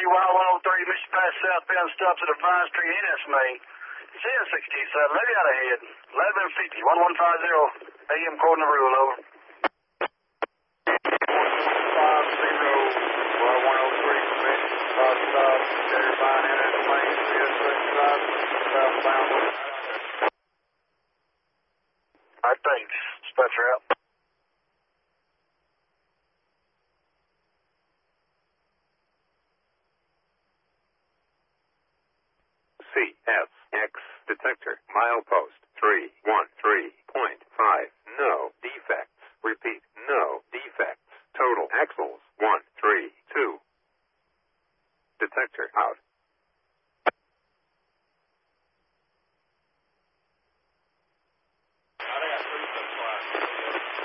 WY103, Mission Pass southbound, stops at a Vine Street, and that's me. It's N67, maybe out ahead. 1150, 1150, AM according to rule, over. 150, I think. Dispatcher out. CSX detector, milepost 313.5, no defects. Repeat, no defects. Total axle